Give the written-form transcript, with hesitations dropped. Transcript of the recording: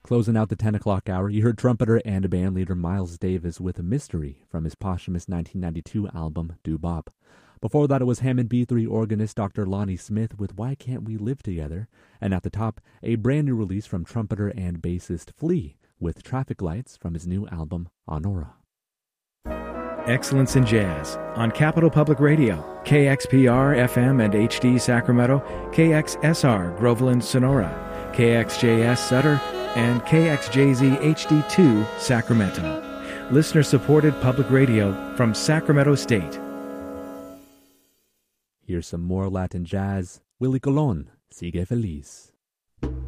Closing out the 10 o'clock hour, you heard trumpeter and bandleader Miles Davis with a Mystery from his posthumous 1992 album, Doo Bop. Before that, it was Hammond B3 organist Dr. Lonnie Smith with Why Can't We Live Together? And at the top, a brand new release from trumpeter and bassist Flea with Traffic Lights from his new album, Honora. Excellence in Jazz on Capital Public Radio, KXPR FM and HD Sacramento, KXSR Groveland Sonora, KXJS Sutter, and KXJZ HD2 Sacramento. Listener-supported public radio from Sacramento State. Here's some more Latin jazz. Willie Colon, Sigue Feliz.